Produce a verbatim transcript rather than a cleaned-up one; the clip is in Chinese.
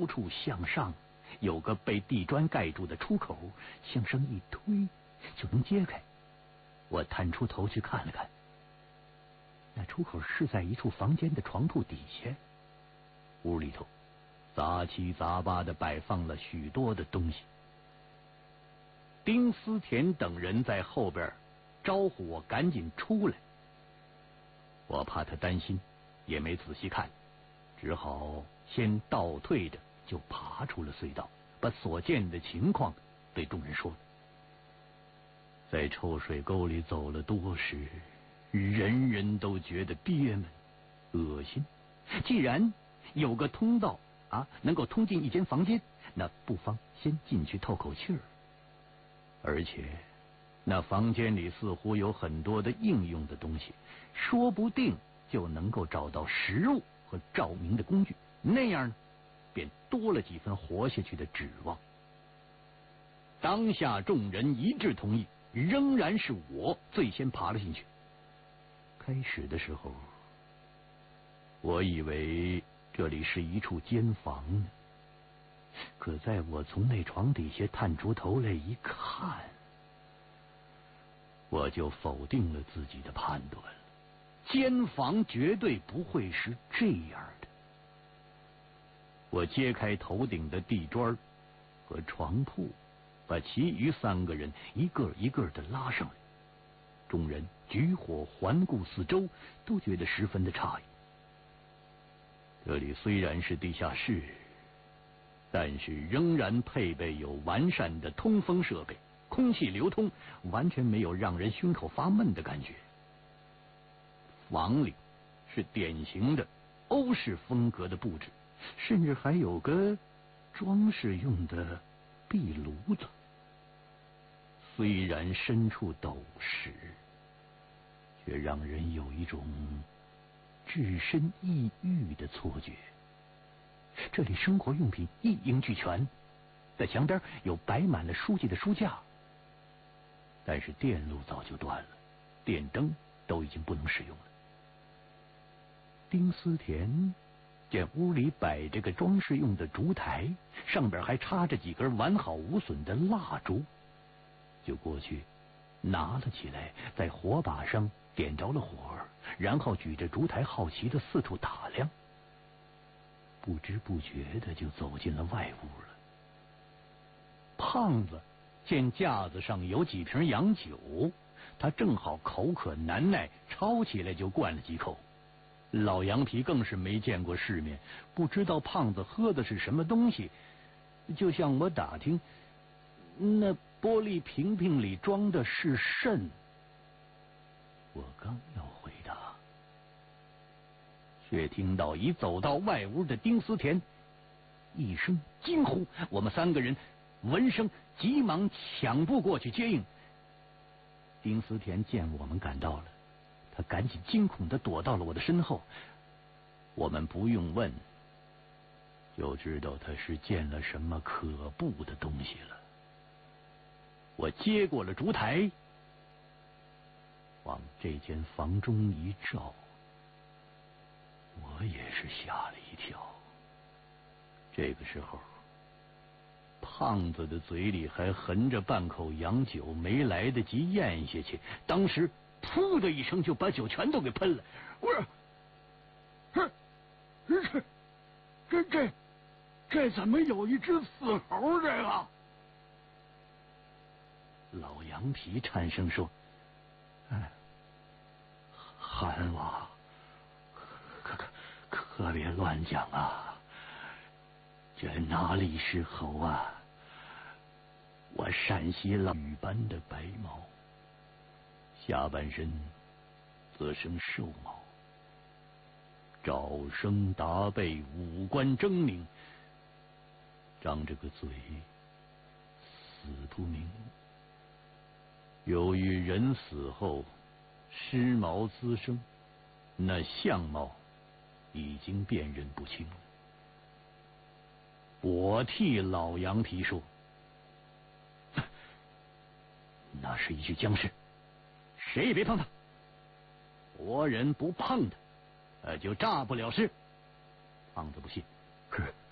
处向上有个被地砖盖住的出口，向上一推就能揭开。我探出头去看了看，那出口是在一处房间的床铺底下。屋里头杂七杂八的摆放了许多的东西。丁思甜等人在后边招呼我赶紧出来，我怕他担心，也没仔细看，只好先倒退着就爬出了隧道，把所见的情况对众人说了。在臭水沟里走了多时，人人都觉得憋闷、恶心。既然有个通道啊，能够通进一间房间，那不妨先进去透口气儿。而且那房间里似乎有很多的应用的东西，说不定就能够找到食物和照明的工具，那样呢，便多了几分活下去的指望。当下众人一致同意，仍然是我最先爬了进去。开始的时候，我以为这里是一处监房呢，可在我从那床底下探出头来一看，我就否定了自己的判断了。监房绝对不会是这样的。我揭开头顶的地砖和床铺，把其余三个人一个一个的拉上来。众人举火环顾四周，都觉得十分的诧异。这里虽然是地下室，但是仍然配备有完善的通风设备，空气流通，完全没有让人胸口发闷的感觉。房里是典型的欧式风格的布置，甚至还有个装饰用的壁炉子。虽然身处斗室，却让人有一种置身异域的错觉。这里生活用品一应俱全，在墙边有摆满了书籍的书架，但是电路早就断了，电灯都已经不能使用了。丁思甜见屋里摆着个装饰用的烛台，上边还插着几根完好无损的蜡烛，就过去拿了起来，在火把上点着了火，然后举着烛台好奇的四处打量，不知不觉的就走进了外屋了。胖子见架子上有几瓶洋酒，他正好口渴难耐，抄起来就灌了几口。老羊皮更是没见过世面，不知道胖子喝的是什么东西，就向我打听那玻璃瓶瓶里装的是肾。我刚要回答，却听到已走到外屋的丁思甜一声惊呼，我们三个人闻声急忙抢步过去接应。丁思甜见我们赶到了，他赶紧惊恐地躲到了我的身后。我们不用问就知道他是见了什么可怖的东西了。我接过了烛台，往这间房中一照，我也是吓了一跳。这个时候，胖子的嘴里还含着半口洋酒，没来得及咽下去，当时噗的一声就把酒全都给喷了。我说这这这这这怎么有一只死猴？这个老羊皮颤声说：“哎，韩王，可可可别乱讲啊！这哪里是猴啊？我陕西老羽般的白毛，下半身则生兽毛，爪生达背，五官狰狞，张着个嘴，死不瞑目。由于人死后尸毛滋生，那相貌已经辨认不清了。我替老羊皮说，那是一具僵尸，谁也别碰他，活人不碰他，呃，就诈不了尸。胖子不信，可是